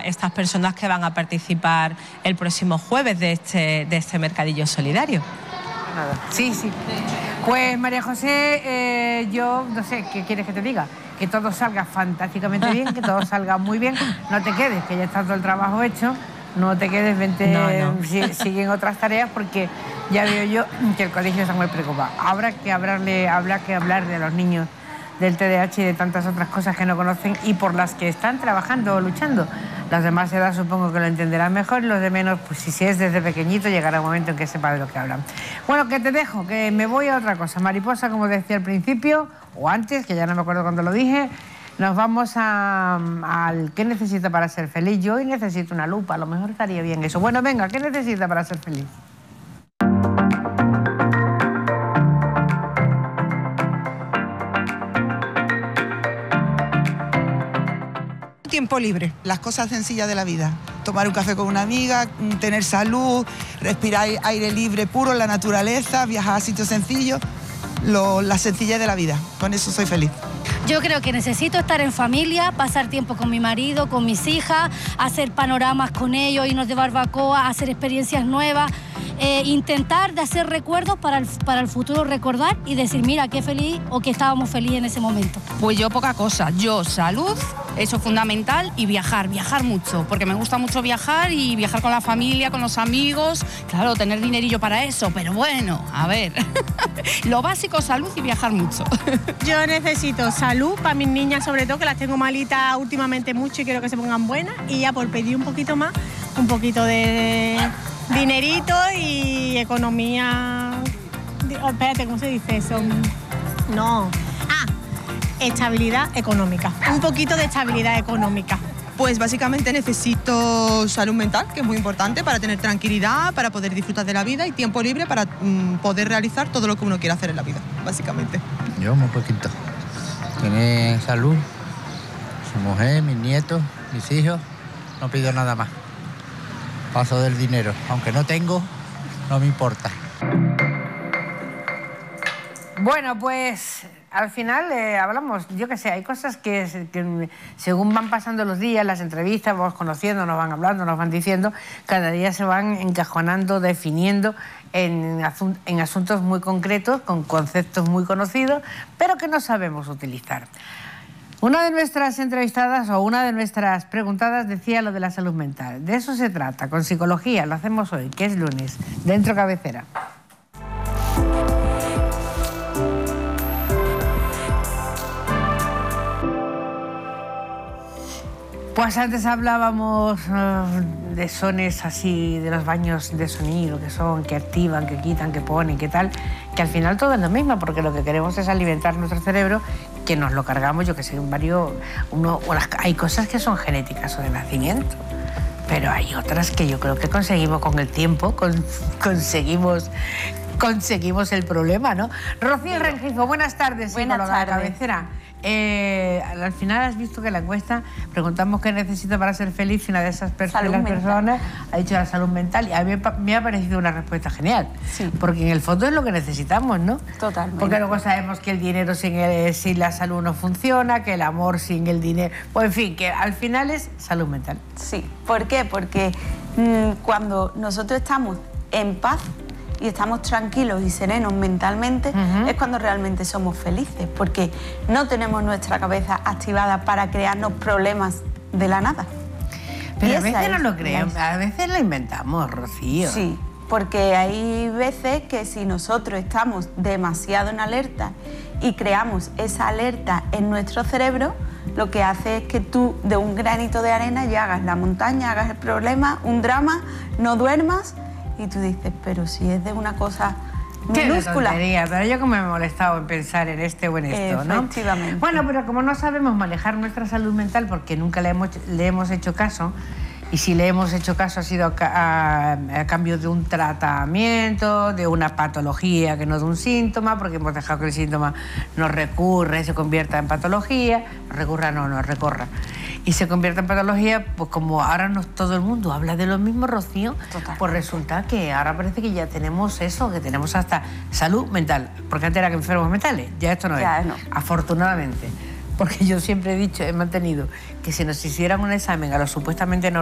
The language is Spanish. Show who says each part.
Speaker 1: estas personas que van a participar el próximo jueves de este mercadillo solidario.
Speaker 2: Sí. Pues María José, yo no sé, ¿qué quieres que te diga? Que todo salga fantásticamente bien, que todo salga muy bien. No te quedes, que ya está todo el trabajo hecho. No te quedes, vente, siguen otras tareas, porque ya veo yo que el colegio está muy preocupado. Habrá que hablar de los niños del TDAH y de tantas otras cosas que no conocen y por las que están trabajando o luchando. Los de más edad supongo que lo entenderán mejor, y los de menos, pues si es desde pequeñito, llegará un momento en que sepa de lo que hablan. Bueno, que te dejo, que me voy a otra cosa. Mariposa, como decía al principio, o antes, que ya no me acuerdo cuando lo dije, nos vamos al ¿qué necesita para ser feliz? Yo hoy necesito una lupa, a lo mejor estaría bien eso. Bueno, venga, ¿qué necesita para ser feliz?
Speaker 3: Tiempo libre, las cosas sencillas de la vida. Tomar un café con una amiga, tener salud, respirar aire libre, puro, la naturaleza, viajar a sitios sencillos, la sencillez de la vida. Con eso soy feliz.
Speaker 4: Yo creo que necesito estar en familia, pasar tiempo con mi marido, con mis hijas, hacer panoramas con ellos, irnos de barbacoa, hacer experiencias nuevas, intentar de hacer recuerdos para el futuro, recordar y decir, mira, qué feliz o que estábamos felices en ese momento.
Speaker 5: Pues yo poca cosa, yo salud, eso es fundamental, y viajar mucho, porque me gusta mucho viajar y viajar con la familia, con los amigos, claro, tener dinerillo para eso, pero bueno, a ver, lo básico, salud y viajar mucho.
Speaker 6: Yo necesito salud para mis niñas, sobre todo, que las tengo malitas últimamente mucho y quiero que se pongan buenas, y ya por pedir un poquito más, un poquito de dinerito y economía. Espérate, ¿cómo se dice eso? No. Estabilidad económica. Un poquito de estabilidad económica.
Speaker 7: Pues básicamente necesito salud mental, que es muy importante para tener tranquilidad, para poder disfrutar de la vida, y tiempo libre para poder realizar todo lo que uno quiera hacer en la vida, básicamente.
Speaker 8: Yo muy poquito. Tener salud, su mujer, mis nietos, mis hijos, no pido nada más. Paso del dinero, aunque no tengo, no me importa.
Speaker 2: Bueno, pues al final hablamos, yo qué sé, hay cosas que según van pasando los días, las entrevistas, vamos conociendo, nos van hablando, nos van diciendo, cada día se van encajonando, definiendo en asuntos muy concretos, con conceptos muy conocidos, pero que no sabemos utilizar. Una de nuestras entrevistadas o una de nuestras preguntadas decía lo de la salud mental. De eso se trata, con psicología, lo hacemos hoy, que es lunes, dentro cabecera. Pues antes hablábamos de sones así, de los baños de sonido, que activan, que quitan, que ponen, que tal, que al final todo es lo mismo, porque lo que queremos es alimentar nuestro cerebro, que nos lo cargamos, yo que sé, hay cosas que son genéticas o de nacimiento, pero hay otras que yo creo que conseguimos con el tiempo, conseguimos el problema, ¿no? Rocío Rengifo, buenas tardes, psicóloga de cabecera. Al final has visto que en la encuesta preguntamos qué necesita para ser feliz, y una de esas personas ha dicho la salud mental, y a mí me ha parecido una respuesta genial, sí, porque en el fondo es lo que necesitamos, ¿no?
Speaker 9: Totalmente.
Speaker 2: Porque luego sabemos que el dinero sin la salud no funciona, que el amor sin el dinero, pues en fin, que al final es salud mental.
Speaker 9: Sí, ¿por qué? Porque cuando nosotros estamos en paz y estamos tranquilos y serenos mentalmente, es cuando realmente somos felices, porque no tenemos nuestra cabeza activada para crearnos problemas de la nada.
Speaker 2: Pero a veces no lo creemos, a veces lo inventamos, Rocío.
Speaker 9: Sí, porque hay veces que si nosotros estamos demasiado en alerta y creamos esa alerta en nuestro cerebro, lo que hace es que tú de un granito de arena ya hagas la montaña, hagas el problema, un drama, no duermas. Y tú dices, pero si es de una cosa minúscula.
Speaker 2: Pero yo como me he molestado en pensar en este o en esto, ¿no?
Speaker 9: Efectivamente.
Speaker 2: Bueno, pero como no sabemos manejar nuestra salud mental porque nunca le hemos hecho caso, y si le hemos hecho caso ha sido a cambio de un tratamiento, de una patología que no de un síntoma, porque hemos dejado que el síntoma nos recurra y se convierta en patología, nos recorra. Y se convierte en patología, pues como ahora todo el mundo habla de lo mismo, Rocío, pues resulta que ahora parece que ya tenemos eso, que tenemos hasta salud mental, porque antes era que enfermos mentales, ya esto no es, afortunadamente. Porque yo siempre he mantenido que si nos hicieran un examen a los supuestamente